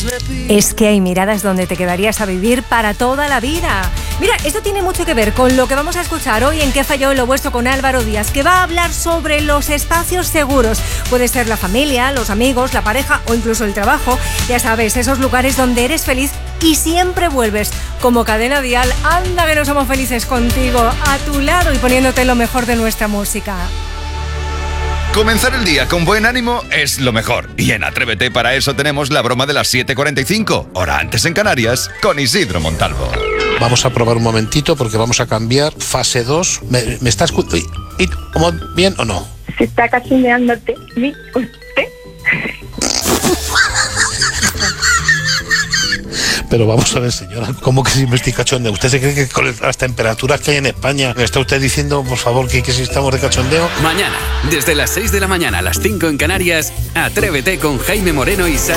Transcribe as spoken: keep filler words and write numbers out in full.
Es que hay miradas donde te quedarías a vivir para toda la vida. Mira, esto tiene mucho que ver con lo que vamos a escuchar hoy en ¿Qué falló en lo vuestro? Con Álvaro Díaz, que va a hablar sobre los espacios seguros. Puede ser la familia, los amigos, la pareja o incluso el trabajo. Ya sabes, esos lugares donde eres feliz y siempre vuelves. Como Cadena Dial, anda que no somos felices contigo, a tu lado y poniéndote lo mejor de nuestra música. Comenzar el día con buen ánimo es lo mejor. Y en Atrévete para eso tenemos la broma de las siete cuarenta y cinco, hora antes en Canarias, con Isidro Montalvo. Vamos a probar un momentito porque vamos a cambiar fase dos. ¿Me, me está escuchando? ¿Bien o no? Se está cachondeándote, ¿mi usted? Pero vamos a ver, señora, ¿cómo que si me estoy cachondeo? ¿Usted se cree que con las temperaturas que hay en España me está usted diciendo, por favor, que, que si estamos de cachondeo? Mañana, desde las seis de la mañana a las cinco en Canarias, Atrévete con Jaime Moreno y Sara.